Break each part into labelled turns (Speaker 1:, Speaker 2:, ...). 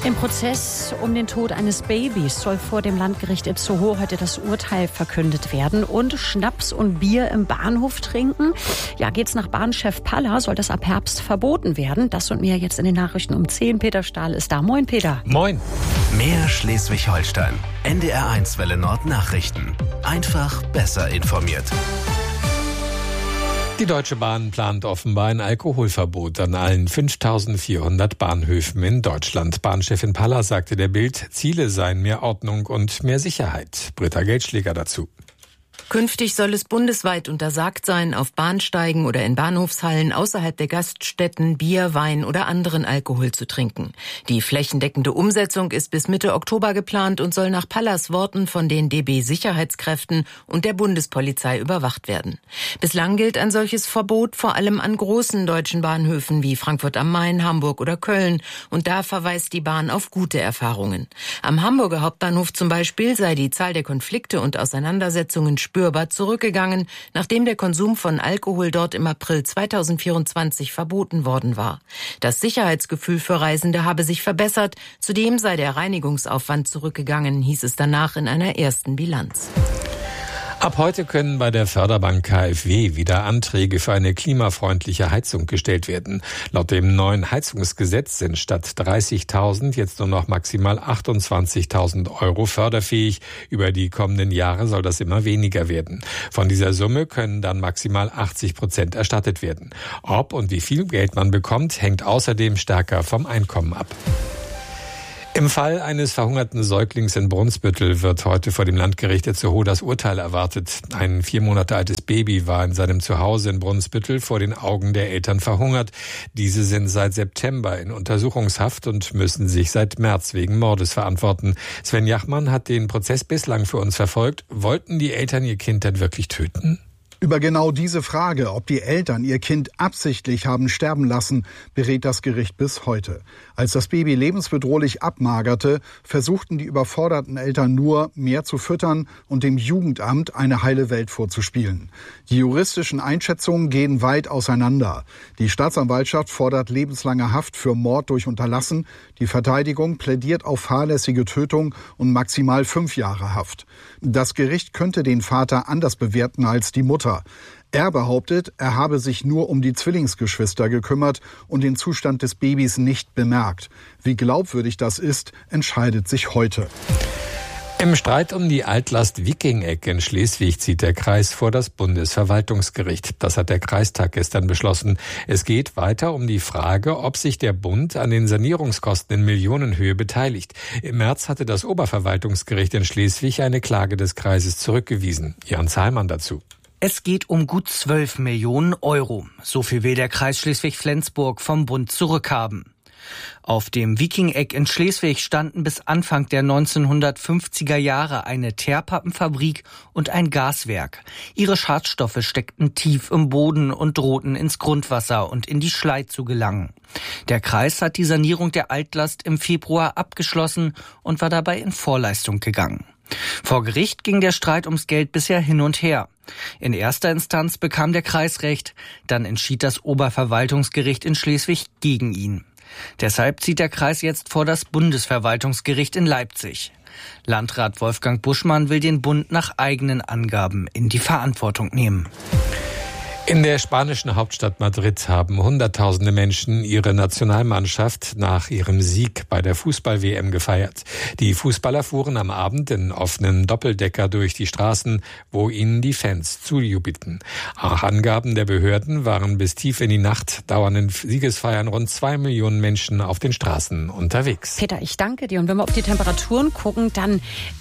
Speaker 1: Im Prozess um den Tod eines Babys soll vor dem Landgericht Itzehoe heute das Urteil verkündet werden. Und Schnaps und Bier im Bahnhof trinken. Ja, geht's nach Bahnchef Palla, soll das ab Herbst verboten werden. Das und mehr jetzt in den Nachrichten um 10. Peter Stahl ist da. Moin, Peter.
Speaker 2: Moin. Mehr Schleswig-Holstein. NDR1 Welle Nord Nachrichten. Einfach besser informiert. Die Deutsche Bahn plant offenbar ein Alkoholverbot an allen 5.400 Bahnhöfen in Deutschland. Bahnchefin Palla sagte der Bild, Ziele seien mehr Ordnung und mehr Sicherheit. Britta Geldschläger dazu.
Speaker 3: Künftig soll es bundesweit untersagt sein, auf Bahnsteigen oder in Bahnhofshallen außerhalb der Gaststätten Bier, Wein oder anderen Alkohol zu trinken. Die flächendeckende Umsetzung ist bis Mitte Oktober geplant und soll nach Pallas Worten von den DB-Sicherheitskräften und der Bundespolizei überwacht werden. Bislang gilt ein solches Verbot vor allem an großen deutschen Bahnhöfen wie Frankfurt am Main, Hamburg oder Köln. Und da verweist die Bahn auf gute Erfahrungen. Am Hamburger Hauptbahnhof zum Beispiel sei die Zahl der Konflikte und Auseinandersetzungen spürbar zurückgegangen, nachdem der Konsum von Alkohol dort im April 2024 verboten worden war. Das Sicherheitsgefühl für Reisende habe sich verbessert. Zudem sei der Reinigungsaufwand zurückgegangen, hieß es danach in einer ersten Bilanz.
Speaker 2: Ab heute können bei der Förderbank KfW wieder Anträge für eine klimafreundliche Heizung gestellt werden. Laut dem neuen Heizungsgesetz sind statt 30.000 jetzt nur noch maximal 28.000 Euro förderfähig. Über die kommenden Jahre soll das immer weniger werden. Von dieser Summe können dann maximal 80% erstattet werden. Ob und wie viel Geld man bekommt, hängt außerdem stärker vom Einkommen ab. Im Fall eines verhungerten Säuglings in Brunsbüttel wird heute vor dem Landgericht Itzehoe das Urteil erwartet. Ein 4 Monate altes Baby war in seinem Zuhause in Brunsbüttel vor den Augen der Eltern verhungert. Diese sind seit September in Untersuchungshaft und müssen sich seit März wegen Mordes verantworten. Sven Jachmann hat den Prozess bislang für uns verfolgt. Wollten die Eltern ihr Kind denn wirklich töten?
Speaker 4: Über genau diese Frage, ob die Eltern ihr Kind absichtlich haben sterben lassen, berät das Gericht bis heute. Als das Baby lebensbedrohlich abmagerte, versuchten die überforderten Eltern nur, mehr zu füttern und dem Jugendamt eine heile Welt vorzuspielen. Die juristischen Einschätzungen gehen weit auseinander. Die Staatsanwaltschaft fordert lebenslange Haft für Mord durch Unterlassen. Die Verteidigung plädiert auf fahrlässige Tötung und maximal 5 Jahre Haft. Das Gericht könnte den Vater anders bewerten als die Mutter. Er behauptet, er habe sich nur um die Zwillingsgeschwister gekümmert und den Zustand des Babys nicht bemerkt. Wie glaubwürdig das ist, entscheidet sich heute.
Speaker 2: Im Streit um die Altlast Wiking-Eck in Schleswig zieht der Kreis vor das Bundesverwaltungsgericht. Das hat der Kreistag gestern beschlossen. Es geht weiter um die Frage, ob sich der Bund an den Sanierungskosten in Millionenhöhe beteiligt. Im März hatte das Oberverwaltungsgericht in Schleswig eine Klage des Kreises zurückgewiesen. Jan Zahlmann dazu.
Speaker 5: Es geht um gut 12 Millionen Euro. So viel will der Kreis Schleswig-Flensburg vom Bund zurückhaben. Auf dem Wiking-Eck in Schleswig standen bis Anfang der 1950er Jahre eine Teerpappenfabrik und ein Gaswerk. Ihre Schadstoffe steckten tief im Boden und drohten ins Grundwasser und in die Schlei zu gelangen. Der Kreis hat die Sanierung der Altlast im Februar abgeschlossen und war dabei in Vorleistung gegangen. Vor Gericht ging der Streit ums Geld bisher hin und her. In erster Instanz bekam der Kreis Recht, dann entschied das Oberverwaltungsgericht in Schleswig gegen ihn. Deshalb zieht der Kreis jetzt vor das Bundesverwaltungsgericht in Leipzig. Landrat Wolfgang Buschmann will den Bund nach eigenen Angaben in die Verantwortung nehmen.
Speaker 2: In der spanischen Hauptstadt Madrid haben Hunderttausende Menschen ihre Nationalmannschaft nach ihrem Sieg bei der Fußball-WM gefeiert. Die Fußballer fuhren am Abend in offenen Doppeldecker durch die Straßen, wo ihnen die Fans zujubelten. Nach Angaben der Behörden waren bis tief in die Nacht dauernden Siegesfeiern rund 2 Millionen Menschen auf den Straßen unterwegs.
Speaker 1: Peter, ich danke dir. Und wenn wir auf die Temperaturen gucken, dann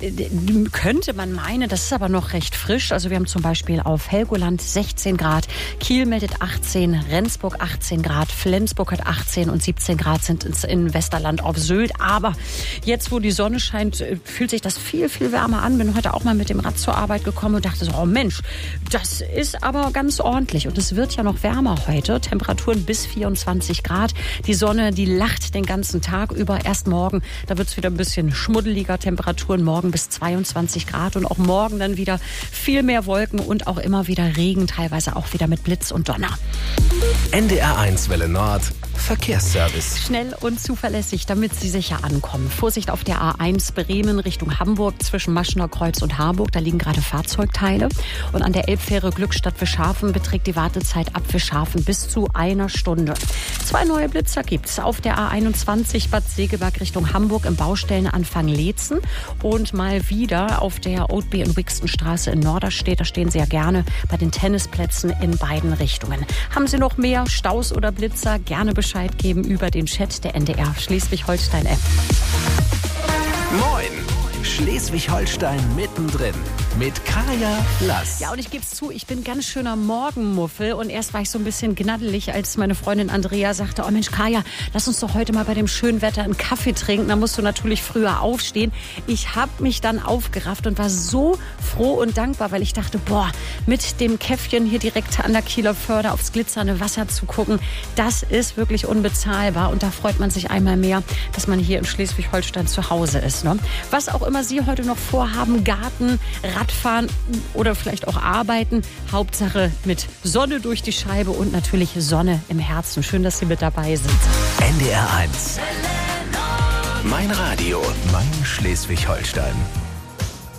Speaker 1: könnte man meinen, das ist aber noch recht frisch. Also wir haben zum Beispiel auf Helgoland 16 Grad. Kiel meldet 18, Rendsburg 18 Grad, Flensburg hat 18 und 17 Grad sind in Westerland auf Sylt. Aber jetzt, wo die Sonne scheint, fühlt sich das viel, viel wärmer an. Bin heute auch mal mit dem Rad zur Arbeit gekommen und dachte so, oh Mensch, das ist aber ganz ordentlich. Und es wird ja noch wärmer heute. Temperaturen bis 24 Grad. Die Sonne, die lacht den ganzen Tag über. Erst morgen, da wird es wieder ein bisschen schmuddeliger. Temperaturen morgen bis 22 Grad. Und auch morgen dann wieder viel mehr Wolken und auch immer wieder Regen, teilweise auch wieder mit Blitz und Donner.
Speaker 2: NDR1 Welle Nord
Speaker 6: Verkehrsservice.
Speaker 1: Schnell und zuverlässig, damit Sie sicher ankommen. Vorsicht auf der A1 Bremen Richtung Hamburg zwischen Maschener Kreuz und Harburg. Da liegen gerade Fahrzeugteile. Und an der Elbfähre Glückstadt Fischhafen beträgt die Wartezeit ab Fischhafen bis zu 1 Stunde. 2 neue Blitzer gibt's auf der A21 Bad Segeberg Richtung Hamburg im Baustellenanfang Leetzen. Und mal wieder auf der Oatby und Wixtonstraße in Norderstedt. Da stehen Sie ja gerne bei den Tennisplätzen in beiden Richtungen. Haben Sie noch mehr Staus oder Blitzer? Gerne Bescheid geben über den Chat der NDR Schleswig-Holstein-App.
Speaker 6: Moin! Schleswig-Holstein mittendrin mit Kaya Lass.
Speaker 1: Ja, und ich gebe es zu, ich bin ganz schöner Morgenmuffel. Und erst war ich so ein bisschen gnaddelig, als meine Freundin Andrea sagte, oh Mensch, Kaya, lass uns doch heute mal bei dem schönen Wetter einen Kaffee trinken. Da musst du natürlich früher aufstehen. Ich habe mich dann aufgerafft und war so froh und dankbar, weil ich dachte, boah, mit dem Käffchen hier direkt an der Kieler Förde aufs glitzernde Wasser zu gucken, das ist wirklich unbezahlbar. Und da freut man sich einmal mehr, dass man hier in Schleswig-Holstein zu Hause ist. Ne? Was auch immer Sie heute noch vorhaben, Garten, Radfahren oder vielleicht auch arbeiten. Hauptsache mit Sonne durch die Scheibe und natürlich Sonne im Herzen. Schön, dass Sie mit dabei sind.
Speaker 6: NDR 1. Mein Radio, mein Schleswig-Holstein.